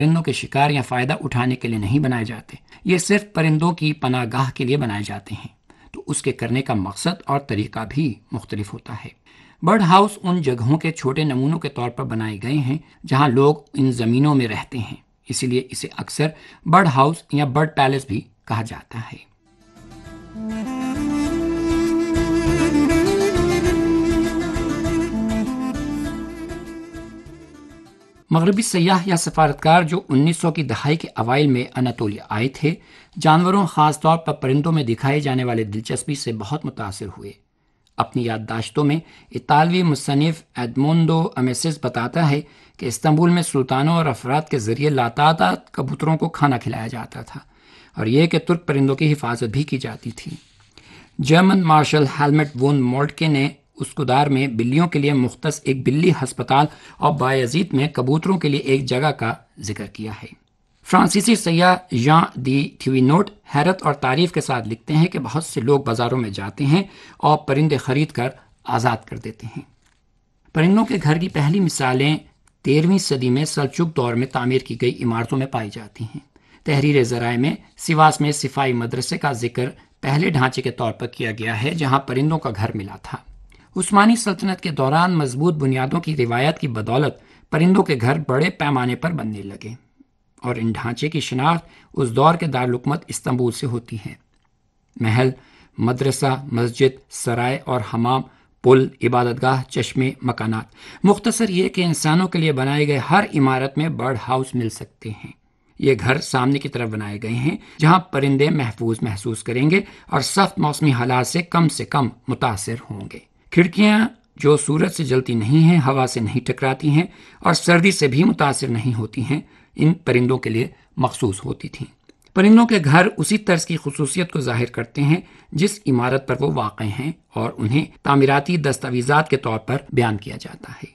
پرندوں کے شکار یا فائدہ اٹھانے کے لیے نہیں بنائے جاتے، یہ صرف پرندوں کی پناہ گاہ کے لیے بنائے جاتے ہیں، تو اس کے کرنے کا مقصد اور طریقہ بھی مختلف ہوتا ہے۔ برڈ ہاؤس ان جگہوں کے چھوٹے نمونوں کے طور پر بنائے گئے ہیں جہاں لوگ ان زمینوں میں رہتے ہیں، اسی لیے اسے اکثر برڈ ہاؤس یا برڈ پیلس بھی کہا جاتا ہے۔ مغربی سیاح یا سفارتکار جو 1900 کی دہائی کے اوائل میں اناطولیہ آئے تھے، جانوروں خاص طور پر پرندوں میں دکھائے جانے والے دلچسپی سے بہت متاثر ہوئے۔ اپنی یادداشتوں میں اطالوی مصنف ایڈمونڈو امیسس بتاتا ہے کہ استنبول میں سلطانوں اور افراد کے ذریعے لاتعداد کبوتروں کو کھانا کھلایا جاتا تھا، اور یہ کہ ترک پرندوں کی حفاظت بھی کی جاتی تھی۔ جرمن مارشل ہیلمٹ وون مولٹکے نے اسکودار میں بلیوں کے لیے مختص ایک بلی ہسپتال اور بایزید میں کبوتروں کے لیے ایک جگہ کا ذکر کیا ہے۔ فرانسیسی سیاح ژان دی تھیوینوٹ حیرت اور تعریف کے ساتھ لکھتے ہیں کہ بہت سے لوگ بازاروں میں جاتے ہیں اور پرندے خرید کر آزاد کر دیتے ہیں۔ پرندوں کے گھر کی پہلی مثالیں 13ویں صدی میں سلجوق دور میں تعمیر کی گئی عمارتوں میں پائی جاتی ہیں۔ تحریر ذرائع میں سواس میں صفائی مدرسے کا ذکر پہلے ڈھانچے کے طور پر کیا گیا ہے جہاں پرندوں کا گھر ملا تھا۔ عثمانی سلطنت کے دوران مضبوط بنیادوں کی روایت کی بدولت پرندوں کے گھر بڑے پیمانے پر بننے لگے، اور ان ڈھانچے کی شناخت اس دور کے دارالحکومت استنبول سے ہوتی ہے۔ محل، مدرسہ، مسجد، سرائے اور حمام، پل، عبادت گاہ، چشمے، مکانات، مختصر یہ کہ انسانوں کے لیے بنائے گئے ہر عمارت میں برڈ ہاؤس مل سکتے ہیں۔ یہ گھر سامنے کی طرف بنائے گئے ہیں جہاں پرندے محفوظ محسوس کریں گے اور سخت موسمی حالات سے کم متاثر ہوں گے۔ کھڑکیاں جو سورج سے جلتی نہیں ہیں، ہوا سے نہیں ٹکراتی ہیں اور سردی سے بھی متاثر نہیں ہوتی ہیں، ان پرندوں کے لیے مخصوص ہوتی تھیں۔ پرندوں کے گھر اسی طرز کی خصوصیت کو ظاہر کرتے ہیں جس عمارت پر وہ واقع ہیں، اور انہیں تعمیراتی دستاویزات کے طور پر بیان کیا جاتا ہے۔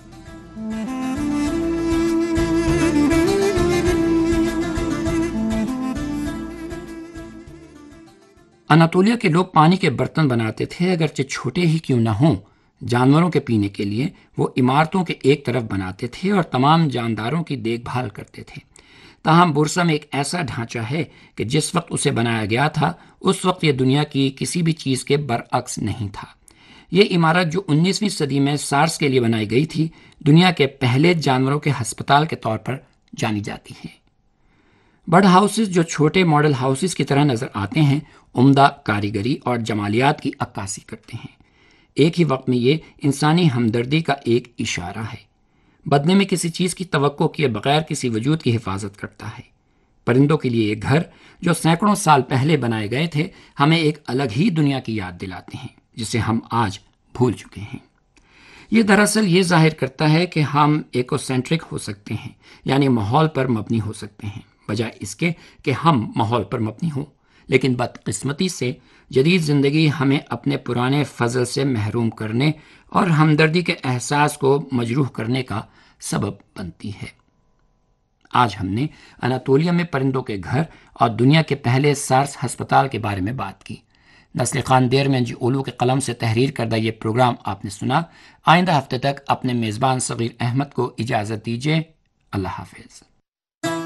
اناطولیہ کے لوگ پانی کے برتن بناتے تھے، اگرچہ چھوٹے ہی کیوں نہ ہوں۔ جانوروں کے پینے کے لیے وہ عمارتوں کے ایک طرف بناتے تھے اور تمام جانداروں کی دیکھ بھال کرتے تھے۔ تاہم بورسا میں ایک ایسا ڈھانچہ ہے کہ جس وقت اسے بنایا گیا تھا اس وقت یہ دنیا کی کسی بھی چیز کے برعکس نہیں تھا۔ یہ عمارت جو 19ویں صدی میں سارس کے لیے بنائی گئی تھی، دنیا کے پہلے جانوروں کے ہسپتال کے طور پر جانی جاتی ہے۔ برڈ ہاؤسز جو چھوٹے ماڈل ہاؤسز کی طرح نظر آتے ہیں، عمدہ کاریگری اور جمالیات کی عکاسی کرتے ہیں۔ ایک ہی وقت میں یہ انسانی ہمدردی کا ایک اشارہ ہے، بدلے میں کسی چیز کی توقع کیے بغیر کسی وجود کی حفاظت کرتا ہے۔ پرندوں کے لیے یہ گھر جو سینکڑوں سال پہلے بنائے گئے تھے ہمیں ایک الگ ہی دنیا کی یاد دلاتے ہیں جسے ہم آج بھول چکے ہیں۔ یہ دراصل یہ ظاہر کرتا ہے کہ ہم ایکو سینٹرک ہو سکتے ہیں، یعنی ماحول پر مبنی ہو سکتے ہیں، بجائے اس کے کہ ہم ماحول پر مبنی ہوں۔ لیکن بدقسمتی سے جدید زندگی ہمیں اپنے پرانے فضل سے محروم کرنے اور ہمدردی کے احساس کو مجروح کرنے کا سبب بنتی ہے۔ آج ہم نے اناطولیہ میں پرندوں کے گھر اور دنیا کے پہلے سارس ہسپتال کے بارے میں بات کی۔ نسل خان دیر میں اولو کے قلم سے تحریر کردہ یہ پروگرام آپ نے سنا۔ آئندہ ہفتے تک اپنے میزبان صغیر احمد کو اجازت دیجیے۔ اللہ حافظ۔